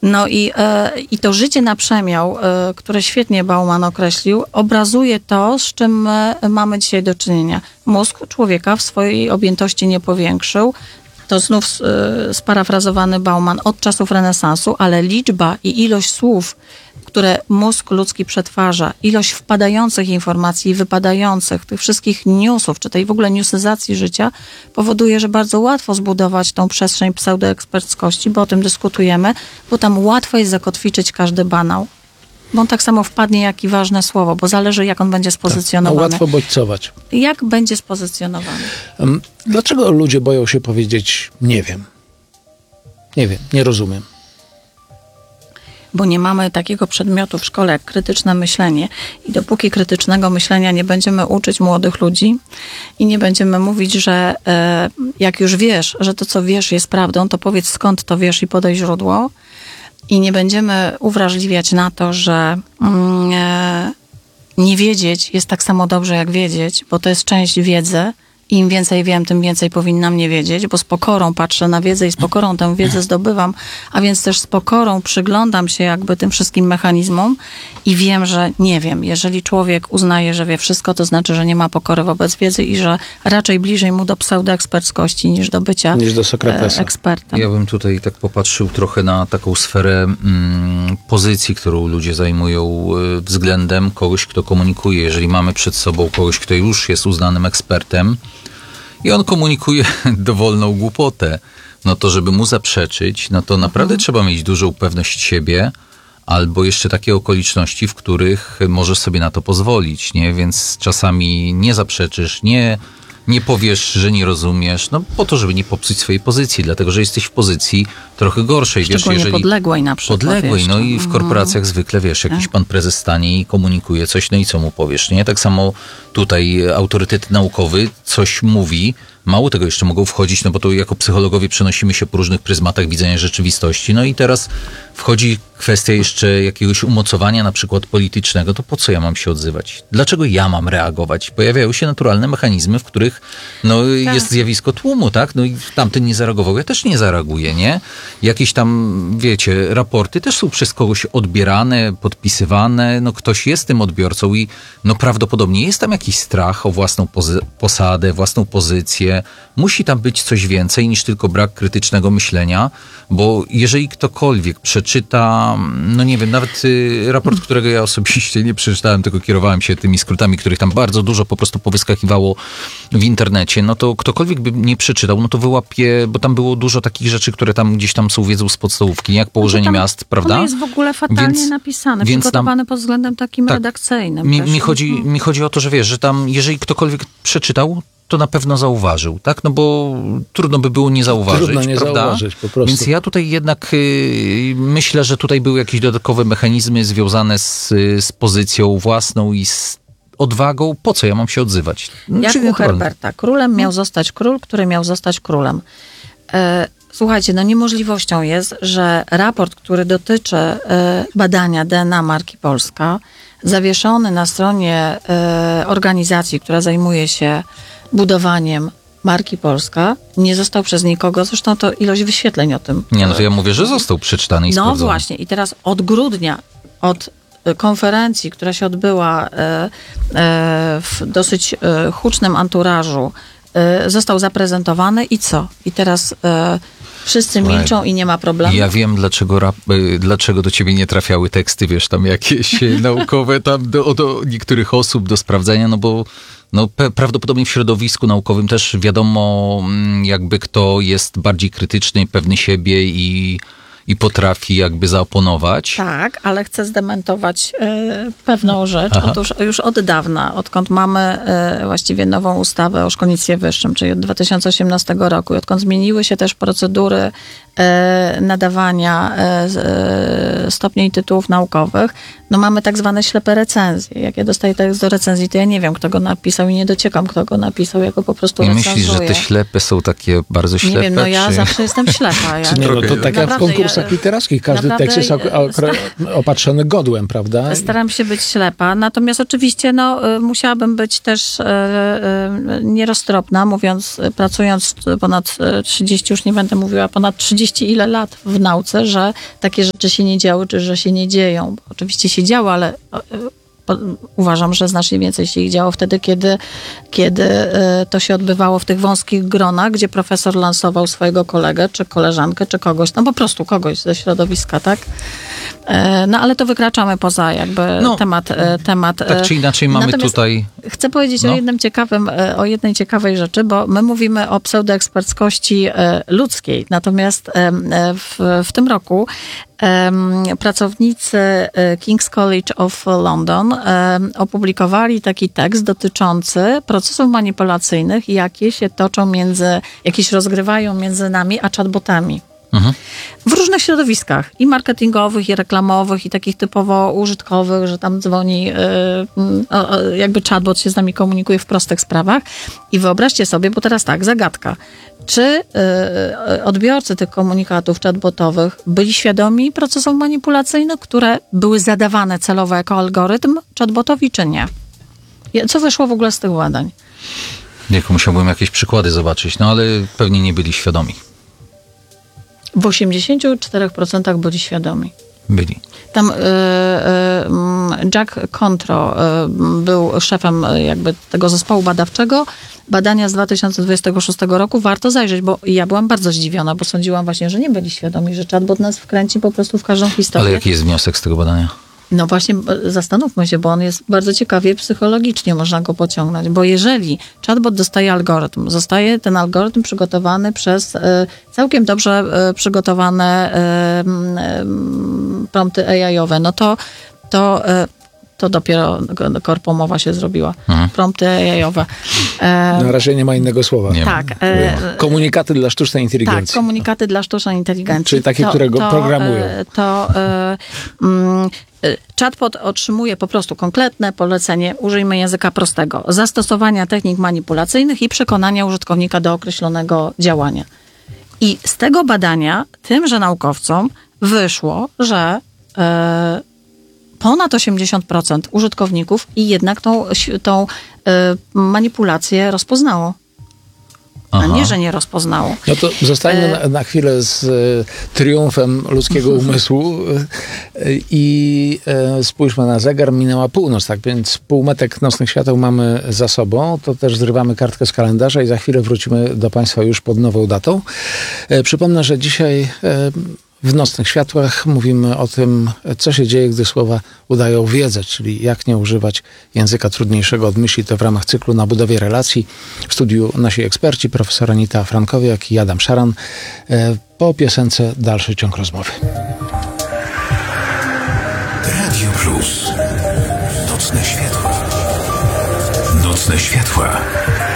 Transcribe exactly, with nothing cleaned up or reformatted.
No i, e, i to życie na przemiał, e, które świetnie Bauman określił, obrazuje to, z czym my mamy dzisiaj do czynienia. Mózg człowieka w swojej objętości nie powiększył. To znów e, sparafrazowany Bauman od czasów renesansu, ale liczba i ilość słów, które mózg ludzki przetwarza, ilość wpadających informacji i wypadających, tych wszystkich newsów, czy tej w ogóle newsyzacji życia, powoduje, że bardzo łatwo zbudować tą przestrzeń pseudoeksperckości, bo o tym dyskutujemy, bo tam łatwo jest zakotwiczyć każdy banał. Bo on tak samo wpadnie, jak i ważne słowo, bo zależy, jak on będzie spozycjonowany. Tak, no łatwo bodźcować. Jak będzie spozycjonowany? Um, dlaczego ludzie boją się powiedzieć nie wiem? Nie wiem, nie rozumiem. Bo nie mamy takiego przedmiotu w szkole jak krytyczne myślenie. I dopóki krytycznego myślenia nie będziemy uczyć młodych ludzi i nie będziemy mówić, że e, jak już wiesz, że to, co wiesz, jest prawdą, to powiedz, skąd to wiesz i podaj źródło. I nie będziemy uwrażliwiać na to, że mm, e, nie wiedzieć jest tak samo dobrze, jak wiedzieć, bo to jest część wiedzy. Im więcej wiem, tym więcej powinnam nie wiedzieć, bo z pokorą patrzę na wiedzę i z pokorą tę wiedzę zdobywam, a więc też z pokorą przyglądam się jakby tym wszystkim mechanizmom i wiem, że nie wiem. Jeżeli człowiek uznaje, że wie wszystko, to znaczy, że nie ma pokory wobec wiedzy i że raczej bliżej mu do pseudoeksperckości niż do bycia niż do Sokratesa. ekspertem. Ja bym tutaj tak popatrzył trochę na taką sferę mm, pozycji, którą ludzie zajmują y, względem kogoś, kto komunikuje. Jeżeli mamy przed sobą kogoś, kto już jest uznanym ekspertem, i on komunikuje dowolną głupotę, no to żeby mu zaprzeczyć, no to naprawdę mhm. trzeba mieć dużą pewność siebie, albo jeszcze takie okoliczności, w których możesz sobie na to pozwolić, nie? Więc czasami nie zaprzeczysz, nie, nie powiesz, że nie rozumiesz, no po to, żeby nie popsuć swojej pozycji, dlatego, że jesteś w pozycji trochę gorszej. Szczególnie wiesz, jeżeli podległej na przykład. Podległej, no i w korporacjach mm. zwykle, wiesz, jakiś pan prezes stanie i komunikuje coś, no i co mu powiesz, nie? Tak samo tutaj autorytet naukowy coś mówi, mało tego jeszcze mogą wchodzić, no bo to jako psychologowie przenosimy się po różnych pryzmatach widzenia rzeczywistości, no i teraz wchodzi kwestia jeszcze jakiegoś umocowania na przykład politycznego, to po co ja mam się odzywać? Dlaczego ja mam reagować? Pojawiają się naturalne mechanizmy, w których no, tak. jest zjawisko tłumu, tak? No i tamten nie zareagował, ja też nie zareaguję, nie? Jakieś tam, wiecie, raporty też są przez kogoś odbierane, podpisywane, no ktoś jest tym odbiorcą i no prawdopodobnie jest tam jakiś strach o własną pozy- posadę, własną pozycję. Musi tam być coś więcej niż tylko brak krytycznego myślenia, bo jeżeli ktokolwiek przeczyta, no nie wiem, nawet y, raport, którego ja osobiście nie przeczytałem, tylko kierowałem się tymi skrótami, których tam bardzo dużo po prostu powyskakiwało w internecie, no to ktokolwiek by nie przeczytał, no to wyłapie, bo tam było dużo takich rzeczy, które tam gdzieś tam są wiedzą z podstawówki, jak położenie tam, miast, prawda? To jest w ogóle fatalnie więc, napisane, więc przygotowane tam, pod względem takim tak, redakcyjnym. Mi, mi, chodzi, mi chodzi o to, że wiesz, że tam jeżeli ktokolwiek przeczytał, to na pewno zauważył, tak? No bo trudno by było nie zauważyć, Trudno nie prawda? zauważyć, po prostu. Więc ja tutaj jednak y, myślę, że tutaj były jakieś dodatkowe mechanizmy związane z, z pozycją własną i z odwagą. Po co ja mam się odzywać? No, Jak u Herberta. Królem miał zostać król, który miał zostać królem. E, słuchajcie, no niemożliwością jest, że raport, który dotyczy e, badania D N A marki Polska, zawieszony na stronie e, organizacji, która zajmuje się budowaniem marki Polska, nie został przez nikogo, zresztą to ilość wyświetleń o tym. Nie, no to ja mówię, że został przeczytany i No sprawdzony. właśnie, i teraz od grudnia, od konferencji, która się odbyła e, e, w dosyć e, hucznym anturażu, e, został zaprezentowany i co? I teraz e, wszyscy Słuchaj, milczą i nie ma problemu. Ja wiem, dlaczego, rap, dlaczego do ciebie nie trafiały teksty, wiesz, tam jakieś naukowe tam do, do niektórych osób do sprawdzenia, no bo no, pe- prawdopodobnie w środowisku naukowym też wiadomo, jakby kto jest bardziej krytyczny, pewny siebie i i potrafi jakby zaoponować. Tak, ale chcę zdementować y, pewną rzecz. Aha. Otóż już od dawna, odkąd mamy y, właściwie nową ustawę o szkolnictwie wyższym, czyli od dwa tysiące osiemnastego roku i odkąd zmieniły się też procedury y, nadawania y, y, stopni i tytułów naukowych, no mamy tak zwane ślepe recenzje. Jak ja dostaję tekst do recenzji, to ja nie wiem, kto go napisał i nie dociekam, kto go napisał, ja go po prostu I recenzuję. myślisz, że te ślepe są takie bardzo ślepe? Nie wiem, no ja czy... zawsze jestem ślepa. Ja Nie, no to tak jak w konkursach jest tak literacki. Każdy naprawdę, tekst jest ok- ok- opatrzony godłem, prawda? Staram się być ślepa, natomiast oczywiście no, y, musiałabym być też y, y, nieroztropna, mówiąc, y, pracując ponad trzydzieści, już nie będę mówiła, ponad trzydzieści ile lat w nauce, że takie rzeczy się nie działy, czy że się nie dzieją. Oczywiście się działy, ale y, po, uważam, że znacznie więcej się ich działo wtedy, kiedy, kiedy y, to się odbywało w tych wąskich gronach, gdzie profesor lansował swojego kolegę, czy koleżankę, czy kogoś, no po prostu kogoś ze środowiska, tak? Y, no ale to wykraczamy poza jakby No, temat, y, temat. Tak czy inaczej mamy Natomiast tutaj... Chcę powiedzieć No. o jednym ciekawym, y, o jednej ciekawej rzeczy, bo my mówimy o pseudoeksperckości y, ludzkiej, natomiast y, w, w tym roku Um, pracownicy King's College of London um, opublikowali taki tekst dotyczący procesów manipulacyjnych, jakie się toczą między, jakie się rozgrywają między nami a chatbotami. Mhm. W różnych środowiskach, i marketingowych, i reklamowych, i takich typowo użytkowych, że tam dzwoni, yy, yy, jakby chatbot się z nami komunikuje w prostych sprawach. I wyobraźcie sobie, bo teraz tak, zagadka. Czy yy, odbiorcy tych komunikatów chatbotowych byli świadomi procesów manipulacyjnych, które były zadawane celowo jako algorytm chatbotowi, czy nie? Co wyszło w ogóle z tych badań? Jako musiałbym jakieś przykłady zobaczyć, no ale pewnie nie byli świadomi. W osiemdziesięciu czterech procentach byli świadomi. Byli. Tam y, y, Jack Contro y, był szefem y, jakby tego zespołu badawczego. Badania z dwa tysiące dwudziestego szóstego roku warto zajrzeć, bo ja byłam bardzo zdziwiona, bo sądziłam właśnie, że nie byli świadomi, że chatbot nas wkręci po prostu w każdą historię. Ale jaki jest wniosek z tego badania? No właśnie, zastanówmy się, bo on jest bardzo ciekawie psychologicznie, można go pociągnąć, bo jeżeli chatbot dostaje algorytm, zostaje ten algorytm przygotowany przez y, całkiem dobrze y, przygotowane y, y, prompty A I-owe, no to, to, y, to dopiero korpomowa się zrobiła. Mhm. Prompty A I-owe. Na razie nie ma innego słowa. Nie tak. ma. Y, Komunikaty dla sztucznej inteligencji. Tak, komunikaty dla sztucznej inteligencji. Czyli takie, to, które go to, programują. To y, y, chatbot otrzymuje po prostu konkretne polecenie, użyjmy języka prostego, zastosowania technik manipulacyjnych i przekonania użytkownika do określonego działania. I z tego badania tymże naukowcom wyszło, że y, ponad osiemdziesiąt procent użytkowników i jednak tą, tą y, manipulację rozpoznało. Aha. A nie, że nie rozpoznało. No to zostańmy na, na chwilę z e, triumfem ludzkiego umysłu e, i e, spójrzmy na zegar. Minęła północ, tak więc półmetek nocnych świateł mamy za sobą. To też zrywamy kartkę z kalendarza i za chwilę wrócimy do Państwa już pod nową datą. E, przypomnę, że dzisiaj e, w Nocnych Światłach mówimy o tym, co się dzieje, gdy słowa udają wiedzę, czyli jak nie używać języka trudniejszego od myśli. To w ramach cyklu Na budowie relacji. W studiu nasi eksperci, profesor Anita Frankowiak i Adam Szaran. Po piosence dalszy ciąg rozmowy. Radio Plus. Nocne Światła. Nocne Światła.